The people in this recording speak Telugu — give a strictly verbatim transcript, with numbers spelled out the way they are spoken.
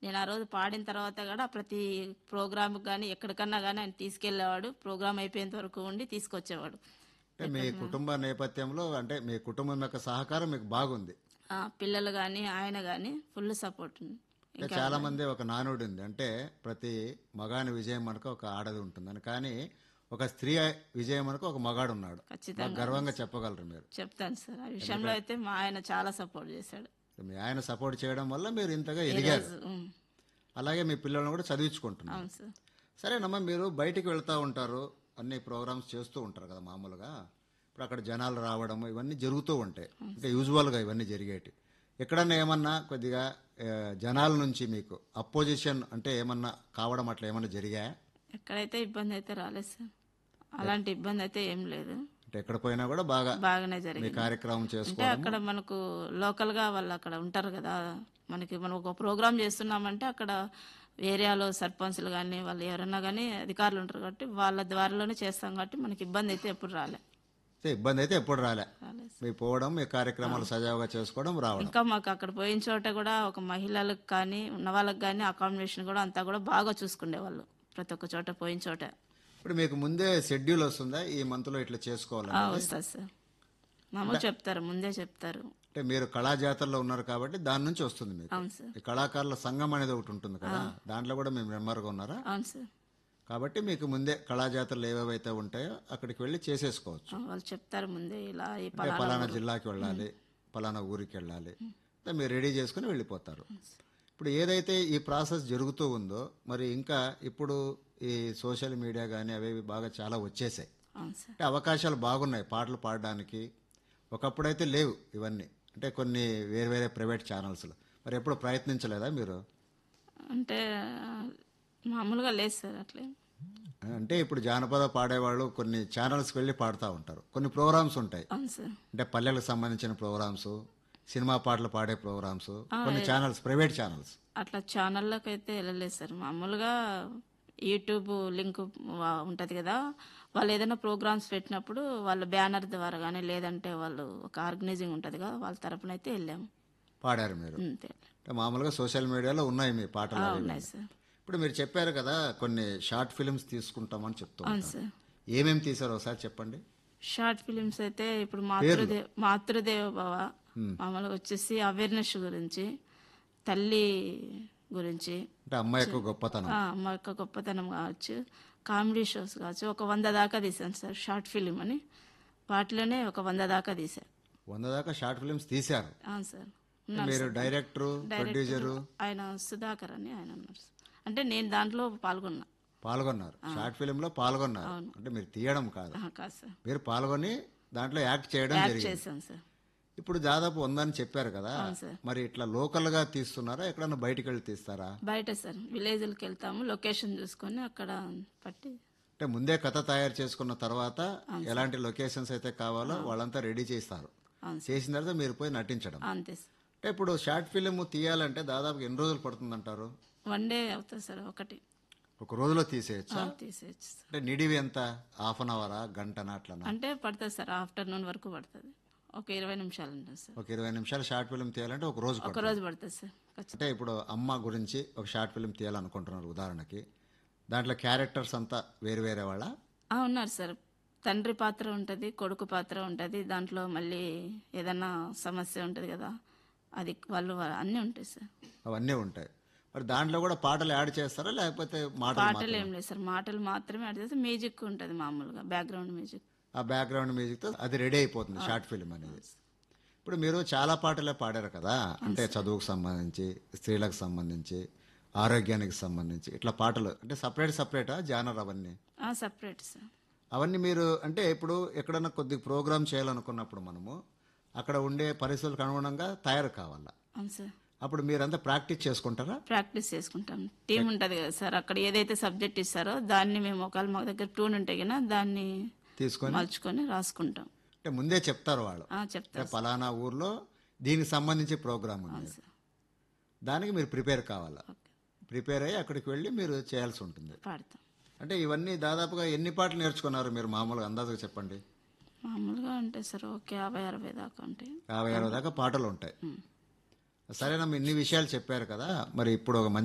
నేను ఆ రోజు పాడిన తర్వాత కూడా ప్రతి ప్రోగ్రామ్కి కానీ ఎక్కడికన్నా కానీ ఆయన తీసుకెళ్ళేవాడు. ప్రోగ్రామ్ అయిపోయేంత వరకు ఉండి తీసుకొచ్చేవాడు. అంటే మీ ఎక్కడికైనా కుటుంబ నేపథ్యంలో అంటే మీ కుటుంబం యొక్క సహకారం మీకు బాగుంది. ఆ, పిల్లలు కానీ ఆయన కానీ ఫుల్ సపోర్ట్ ఉంది. అంటే ఇంకా చాలా మంది ఒక నానుడి ఉంది, అంటే ప్రతి మగాని విజయం మనకు ఒక ఆడది ఉంటుందని. కానీ ఒక స్త్రీ విజయం మనకు ఒక మగాడు ఉన్నాడు. ఖచ్చితంగా బాగా గర్వంగా చెప్పగలరు మీరు. చెప్తాను సార్. ఆ విషయంలో అయితే మా ఆయన చాలా సపోర్ట్ చేశాడు. మీ ఆయన సపోర్ట్ చేయడం వల్ల మీరు ఇంతగా ఈ ఎదిగారు. రోజు ఉమ్, అలాగే మీ పిల్లల్ని కూడా చదివించుకుంటున్నారు. అవును సార్. సరేనమ్మా, మీరు బయటికి వెళ్తూ ఉంటారు, అన్ని ప్రోగ్రామ్స్ చేస్తూ ఉంటారు కదా మామూలుగా. ఇప్పుడు అక్కడ జనాలు రావడం ఇవన్నీ జరుగుతూ ఉంటాయి, అంటే యూజువల్గా ఇవన్నీ జరిగేటి. ఎక్కడన్నా ఏమన్నా కొద్దిగా ఆ, జనాల నుంచి మీకు అపోజిషన్ అంటే ఏమన్నా కావడం అట్లా ఏమన్నా జరిగాయా? ఎక్కడైతే ఇబ్బంది అయితే రాలేదు సార్. అలాంటి ఇబ్బంది అయితే ఏం లేదు. అంటే ఎక్కడ పోయినా కూడా బాగా బాగానే మీ జరిగింది. కార్యక్రమం అంటే చేసుకోవడం. అక్కడ మనకు లోకల్గా వాళ్ళు అక్కడ ఉంటారు కదా, మనకి మనం ఒక ప్రోగ్రామ్ చేస్తున్నామంటే అక్కడ ఏరియాలో సర్పంచ్లు కానీ వాళ్ళు ఎవరన్నా కానీ అధికారులు ఉంటారు కాబట్టి వాళ్ళ ద్వారాలోనే చేస్తాం కాబట్టి మనకి ఇబ్బంది అయితే ఎప్పుడు రాలే అయితే ఇబ్బంది అయితే ఎప్పుడు రాలే. రాలేదు సార్. మీ పోవడం, మీ కార్యక్రమాలు సజావుగా చేసుకోవడం, రావడం. ఇంకా మాకు అక్కడ పోయిన చోట కూడా ఒక మహిళలకు కానీ ఉన్న వాళ్ళకి కానీ అకామిడేషన్ కూడా అంతా కూడా బాగా చూసుకునే వాళ్ళు ప్రతి ఒక్క చోట పోయిన చోట. ఇప్పుడు మీకు ముందే షెడ్యూల్ వస్తుందా ఈ మంత్లో ఇట్లా చేసుకోవాలని? ఆ, వస్తుంది సార్. మామూలు చెప్తారు, ముందే చెప్తారు. అంటే మీరు కళాజాతరలో ఉన్నారు కాబట్టి దాని నుంచి వస్తుంది మీకు. అవును సార్. ఈ కళాకారుల సంఘం అనేది ఒకటి ఉంటుంది కదా, దాంట్లో కూడా మేము మెంబర్గా ఉన్నారా? అవును సార్. కాబట్టి మీకు ముందే కళాజాతరలు ఏవేవైతే ఉంటాయో అక్కడికి వెళ్ళి చేసేసుకోవచ్చు. ఆ, వాళ్ళు చెప్తారు ముందే ఇలా ఈ అంటే పలానా పలానా జిల్లాకి వెళ్ళాలి, పలానా ఊరికి వెళ్ళాలి, అంటే మీరు రెడీ చేసుకుని వెళ్ళిపోతారు. ఇప్పుడు ఏదైతే ఈ ప్రాసెస్ జరుగుతూ ఉందో, మరి ఇంకా ఇప్పుడు ఈ సోషల్ మీడియా కానీ అవి ఇవి బాగా చాలా వచ్చేసాయి. అవును సార్. అంటే అవకాశాలు బాగున్నాయి పాటలు పాడడానికి. ఒకప్పుడైతే లేవు ఇవన్నీ, అంటే కొన్ని వేరే వేరే ప్రైవేట్ ఛానల్స్లో. మరి ఎప్పుడు ప్రయత్నించలేదా మీరు? అంటే ఆ, మామూలుగా లేదు సార్ అట్లే. అంటే ఇప్పుడు జానపద పాడేవాళ్ళు కొన్ని ఛానల్స్కి వెళ్ళి పాడుతూ ఉంటారు, కొన్ని ప్రోగ్రామ్స్ ఉంటాయి. అవును సార్. అంటే పల్లెలకు సంబంధించిన ప్రోగ్రామ్స్, సినిమా పాటలు పాడే ప్రోగ్రామ్స్, కొన్ని ఛానల్స్, ప్రైవేట్ ఛానల్స్. అట్లా ఛానళ్ళకి అయితే వెళ్ళలేదు సార్. మామూలుగా యూట్యూబ్ లింక్ ఉంటుంది కదా, వాళ్ళు ఏదైనా ప్రోగ్రామ్స్ పెట్టినప్పుడు వాళ్ళ బ్యానర్ ద్వారా కానీ లేదంటే వాళ్ళు ఒక ఆర్గనైజింగ్ ఉంటుంది కదా, వాళ్ళ తరపున అయితే వెళ్ళాము. పాడారు మీరు. అంతే. అంటే మామూలుగా సోషల్ మీడియాలో ఉన్నాయి మీ పాటలు ఆ, అవి ఉన్నాయి ఇవి. సార్. ఇప్పుడు మీరు చెప్పారు కదా కొన్ని షార్ట్ ఫిల్మ్స్ తీసుకుంటామని చెప్తూ అవును ఉంటారు. సార్. ఏమేమి తీసారో ఒకసారి చెప్పండి. షార్ట్ ఫిలిమ్స్ అయితే ఇప్పుడు మాతృదేవ మాతృదేవ భవ మామూలుగా వచ్చేసి అవేర్నెస్ గురించి, తల్లి గురించి, అంటే అమ్మాయి యొక్క గొప్పతనం. ఆ, అమ్మ యొక్క గొప్పతనం కావచ్చు, కామెడీ షోస్ కావచ్చు. ఒక వంద దాకా తీసాను సార్ షార్ట్ ఫిలిం అని. వాటిలోనే ఒక వంద దాకా తీసాను. వంద దాకా షార్ట్ ఫిల్మ్స్ తీశారు. అవును సార్. మీరు డైరెక్టరు, ప్రొడ్యూసరు ఆయన సుధాకర్ అని ఆయన ఉన్నారు సార్. అంటే నేను దాంట్లో పాల్గొన్నా. పాల్గొన్నారు, షార్ట్ ఫిల్మ్ లో పాల్గొన్నారు. అంటే మీరు తీయడం కాదు, ఆహా, కాదు సార్. మీరు పాల్గొని దాంట్లో యాక్ట్ చేయడం యాక్ట్ జరిగింది. చేశాను సార్. ఇప్పుడు దాదాపు వందని చెప్పారు కదా, అవును సార్. మరి ఇట్లా లోకల్ గా తీస్తున్నారా, ఎక్కడన్నా బయటికి వెళ్ళి తీస్తారా? బయట సార్ విలేజ్లకి వెళ్తాము, లొకేషన్ చూసుకొని అక్కడ పట్టి. అంటే ముందే కథ తయారు చేసుకున్న తర్వాత ఎలాంటి లొకేషన్స్ అయితే కావాలో వాళ్ళంతా రెడీ చేస్తారు. అవును సార్. చేసిన తర్వాత మీరు పోయి నటించడం. అంతే సార్. అంటే ఇప్పుడు షార్ట్ ఫిల్మ్ తీయాలంటే దాదాపు ఎన్ని రోజులు పడుతుందంటారు? వన్ డే అవుతుంది సార్. ఒకటి ఒక రోజులో తీసేయచ్చా? ఆ, తీసేయచ్చు సార్. అంటే నిడివి ఎంత, హాఫ్ అన్ అవరా, గంటనా, అట్లనా? అంటే పడుతుంది సార్, ఆఫ్టర్నూన్ వరకు పడుతుంది. ఒక ఇరవై నిమిషాలు ఉంటుంది సార్. ఒక ఇరవై నిమిషాలు షార్ట్ ఫిల్మ్ తీయాలంటే ఒక రోజు ఒక పడుతుంది. రోజు పడుతుంది సార్. ఖచ్చితంగా. అంటే ఇప్పుడు అమ్మ గురించి ఒక షార్ట్ ఫిల్మ్ తీయాలనుకుంటున్నారు ఉదాహరణకి, దాంట్లో క్యారెక్టర్స్ అంతా వేరు వేరే వాళ్ళ? ఆ, ఉన్నారు సార్. తండ్రి పాత్ర ఉంటుంది, కొడుకు పాత్ర ఉంటుంది. దాంట్లో మళ్ళీ ఏదన్నా సమస్య ఉంటుంది కదా, అది వాళ్ళు అన్నీ ఉంటాయి సార్. అవన్నీ ఉంటాయి. మరి దాంట్లో కూడా పాటలు యాడ్ చేస్తారా, లేకపోతే మాటలు పాటలు మాత్రమా? ఏం లేదు సార్, మాటలు మాత్రమే యాడ్ చేస్తే మ్యూజిక్ ఉంటుంది మామూలుగా, బ్యాక్గ్రౌండ్ మ్యూజిక్. ఆ బ్యాక్గ్రౌండ్ మ్యూజిక్తో అది రెడీ అయిపోతుంది షార్ట్ ఫిల్మ్ అనేది. ఇప్పుడు మీరు చాలా పాటలే పాడారు కదా, అంటే చదువుకు సంబంధించి, స్త్రీలకు సంబంధించి, ఆరోగ్యానికి సంబంధించి ఇట్లా పాటలు. అంటే సపరేట్ సపరేటా జానర్ అవన్నీ? Separate sir. అవన్నీ మీరు అంటే ఇప్పుడు ఎక్కడన్నా కొద్ది ప్రోగ్రామ్ చేయాలనుకున్నప్పుడు మనము అక్కడ ఉండే పరిస్థితులకు అనుగుణంగా తయారు కావాలా. అవును సార్. అప్పుడు మీరంతా ప్రాక్టీస్ చేసుకుంటారా? ప్రాక్టీస్ చేసుకుంటాం. టీం ఉంటుంది కదా సార్, అక్కడ ఏదైతే సబ్జెక్ట్ ఇస్తారో దాన్ని మేము ఒకవేళ మా దగ్గర ట్యూన్ ఉంటే కదా దాన్ని తీసుకొని మలుచుకొని రాసుకుంటాం. అంటే ముందే చెప్తారు వాళ్ళు, ఆ, అంటే చెప్తారు. పలానా ఊర్లో దీనికి సంబంధించి ప్రోగ్రామ్ ఉంది, సార్. దానికి మీరు ప్రిపేర్ కావాలా. ఓకే. ప్రిపేర్ అయ్యి అక్కడికి వెళ్ళి మీరు చేయాల్సి ఉంటుంది. పాడతాం. అంటే ఇవన్నీ దాదాపుగా ఎన్ని పాటలు నేర్చుకున్నారు మీరు మామూలుగా అందాజుగా చెప్పండి? మామూలుగా ఉంటాయి సార్, ఒక యాభై అరవై దాకా ఉంటాయి. యాభై అరవై దాకా పాటలు ఉంటాయి. సరేనమ్మా, ఇన్ని విషయాలు చెప్పారు కదా, మరి ఇప్పుడు ఒక మంచి